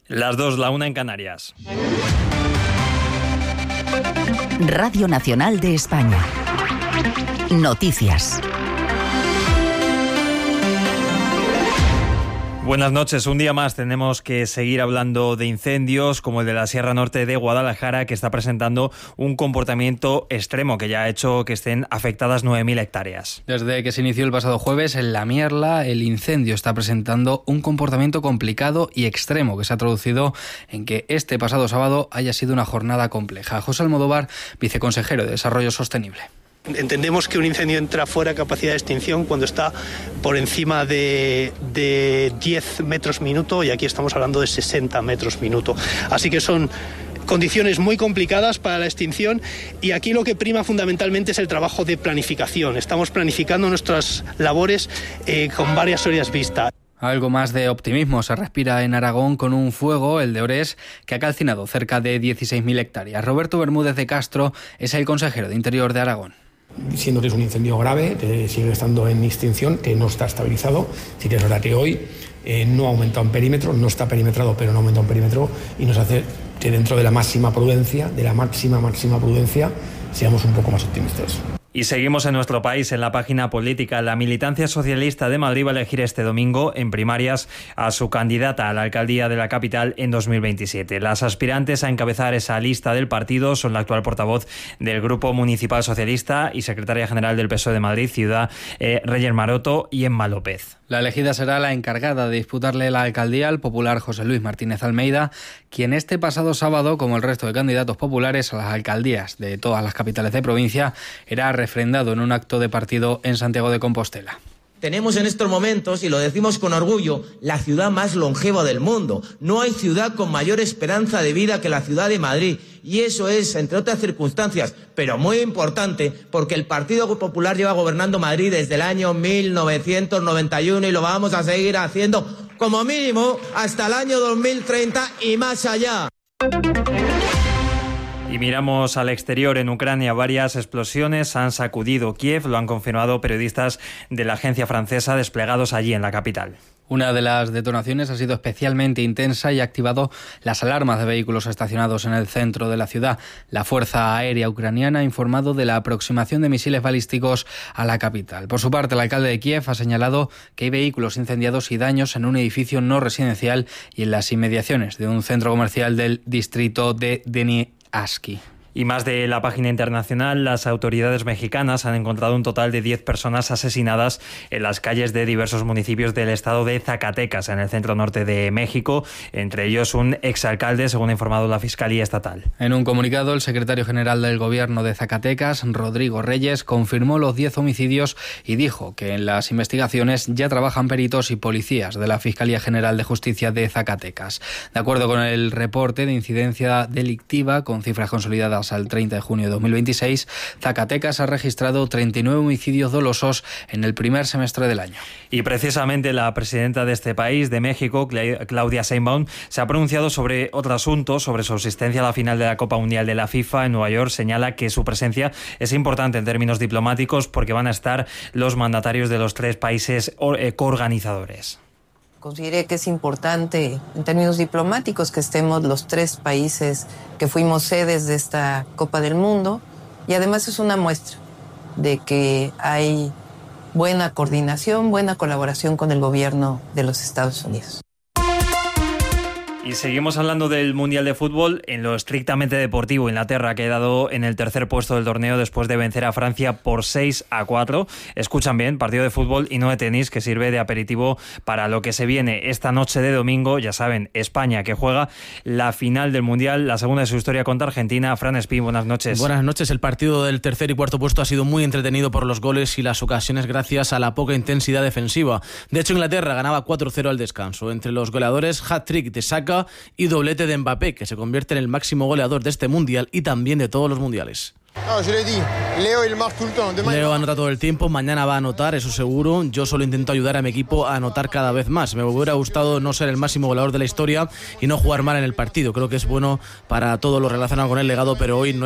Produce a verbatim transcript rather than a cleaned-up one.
Las dos, la una en Canarias. Radio Nacional de España. Noticias. Buenas noches. Un día más tenemos que seguir hablando de incendios como el de la Sierra Norte de Guadalajara, que está presentando un comportamiento extremo que ya ha hecho que estén afectadas nueve mil hectáreas. Desde que se inició el pasado jueves en La Mierla, el incendio está presentando un comportamiento complicado y extremo que se ha traducido en que este pasado sábado haya sido una jornada compleja. José Almodóvar, viceconsejero de Desarrollo Sostenible. Entendemos que un incendio entra fuera de capacidad de extinción cuando está por encima de, de diez metros minuto, y aquí estamos hablando de sesenta metros minuto. Así que son condiciones muy complicadas para la extinción, y aquí lo que prima fundamentalmente es el trabajo de planificación. Estamos planificando nuestras labores eh, con varias horas vista. Algo más de optimismo se respira en Aragón con un fuego, el de Orés, que ha calcinado cerca de dieciséis mil hectáreas. Roberto Bermúdez de Castro es el consejero de Interior de Aragón. Siendo que es un incendio grave, que sigue estando en extinción, que no está estabilizado. Sí que es verdad que hoy eh, no ha aumentado en perímetro, no está perimetrado, pero no ha aumentado en perímetro, y nos hace que dentro de la máxima prudencia, de la máxima, máxima prudencia, seamos un poco más optimistas. Y seguimos en nuestro país, en la página política. La militancia socialista de Madrid va a elegir este domingo en primarias a su candidata a la alcaldía de la capital en dos mil veintisiete. Las aspirantes a encabezar esa lista del partido son la actual portavoz del Grupo Municipal Socialista y secretaria general del P S O E de Madrid, Ciudad, eh, Reyes Maroto y Emma López. La elegida será la encargada de disputarle la alcaldía al popular José Luis Martínez Almeida, quien este pasado sábado, como el resto de candidatos populares a las alcaldías de todas las capitales de provincia, era refrendado en un acto de partido en Santiago de Compostela. Tenemos en estos momentos, y lo decimos con orgullo, la ciudad más longeva del mundo. No hay ciudad con mayor esperanza de vida que la ciudad de Madrid. Y eso es, entre otras circunstancias, pero muy importante, porque el Partido Popular lleva gobernando Madrid desde el año mil novecientos noventa y uno y lo vamos a seguir haciendo como mínimo hasta el año dos mil treinta y más allá. Y miramos al exterior. En Ucrania, varias explosiones han sacudido Kiev, lo han confirmado periodistas de la agencia francesa desplegados allí en la capital. Una de las detonaciones ha sido especialmente intensa y ha activado las alarmas de vehículos estacionados en el centro de la ciudad. La Fuerza Aérea Ucraniana ha informado de la aproximación de misiles balísticos a la capital. Por su parte, el alcalde de Kiev ha señalado que hay vehículos incendiados y daños en un edificio no residencial y en las inmediaciones de un centro comercial del distrito de Deniaski. Y más de la página internacional, las autoridades mexicanas han encontrado un total de diez personas asesinadas en las calles de diversos municipios del estado de Zacatecas, en el centro norte de México, entre ellos un exalcalde, según ha informado la Fiscalía Estatal. En un comunicado, el secretario general del Gobierno de Zacatecas, Rodrigo Reyes, confirmó los diez homicidios y dijo que en las investigaciones ya trabajan peritos y policías de la Fiscalía General de Justicia de Zacatecas. De acuerdo con el reporte de incidencia delictiva, con cifras consolidadas al treinta de junio de dos mil veintiséis, Zacatecas ha registrado treinta y nueve homicidios dolosos en el primer semestre del año. Y precisamente la presidenta de este país, de México, Claudia Sheinbaum, se ha pronunciado sobre otro asunto, sobre su asistencia a la final de la Copa Mundial de la FIFA en Nueva York. Señala que su presencia es importante en términos diplomáticos porque van a estar los mandatarios de los tres países coorganizadores. Consideré que es importante en términos diplomáticos que estemos los tres países que fuimos sedes de esta Copa del Mundo, y además es una muestra de que hay buena coordinación, buena colaboración con el gobierno de los Estados Unidos. Y seguimos hablando del Mundial de Fútbol. En lo estrictamente deportivo, Inglaterra ha quedado en el tercer puesto del torneo después de vencer a Francia por seis a cuatro. Escuchan bien, partido de fútbol y no de tenis, que sirve de aperitivo para lo que se viene esta noche de domingo. Ya saben, España, que juega la final del Mundial, la segunda de su historia contra Argentina. Fran Espín, buenas noches. Buenas noches. El partido del tercer y cuarto puesto ha sido muy entretenido por los goles y las ocasiones gracias a la poca intensidad defensiva. De hecho, Inglaterra ganaba cuatro cero al descanso. Entre los goleadores, hat-trick de Saka y doblete de Mbappé, que se convierte en el máximo goleador de este mundial y también de todos los mundiales. No, yo le di. Leo, il marque tout le temps. Leo anota todo el tiempo, mañana va a anotar, eso seguro. Yo solo intento ayudar a mi equipo a anotar cada vez más. Me hubiera gustado no ser el máximo goleador de la historia y no jugar mal en el partido. Creo que es bueno para todo lo relacionado con el legado, pero hoy no